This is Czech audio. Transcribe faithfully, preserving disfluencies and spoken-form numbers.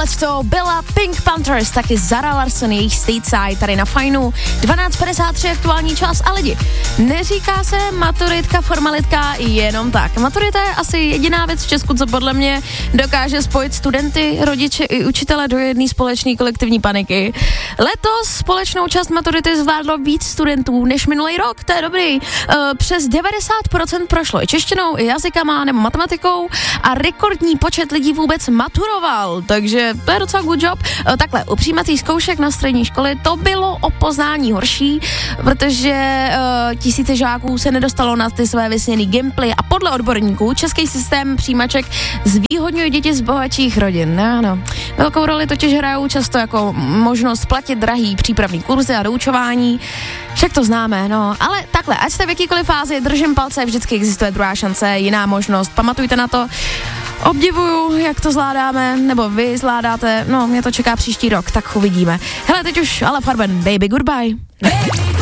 to byla Pink Panthers, taky Zara Larsson, jejich Stateside, tady na Fajnu. dvanáct padesát tři aktuální čas a lidi. Neříká se maturitka, formalitka jenom tak. Maturita je asi jediná věc v Česku, co podle mě dokáže spojit studenty, rodiče i učitele do jedné společné kolektivní paniky. Letos společnou část maturity zvládlo víc studentů než minulý rok, to je dobrý. Přes devadesát procent prošlo i češtinou, i jazykama nebo matematikou a rekordní počet lidí vůbec maturoval, takže to je docela good job. Takhle, u přijímacích zkoušek na střední školy to bylo o poznání horší, protože uh, tisíce žáků se nedostalo na ty své vysněný gimply a podle odborníků český systém přijímaček zvýhodňuje děti z bohatších rodin. Ano. Velkou roli totiž hrajou často jako možnost platit drahý přípravný kurzy a doučování. Však to známe, no. Ale takhle, ať jste v jakýkoliv fázi, držím palce, vždycky existuje druhá šance, jiná možnost. Pamatujte na to. Obdivuju, jak to zvládáme, nebo vy zvládáte, no, mě to čeká příští rok, tak uvidíme. Hele, teď už Ale Farben, baby, goodbye.